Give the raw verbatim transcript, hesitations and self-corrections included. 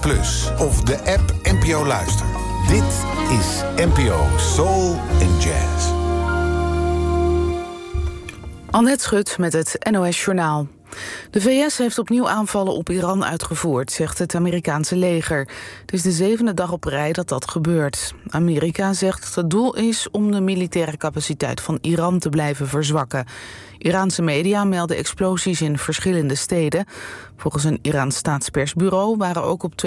Plus of de app N P O Luister. Dit is N P O Soul and Jazz. Annette Schut met het N O S-journaal. De V S heeft opnieuw aanvallen op Iran uitgevoerd, zegt het Amerikaanse leger. Het is de zevende dag op rij dat dat gebeurt. Amerika zegt dat het doel is om de militaire capaciteit van Iran te blijven verzwakken. Iraanse media melden explosies in verschillende steden. Volgens een Iraans staatspersbureau waren ook op twee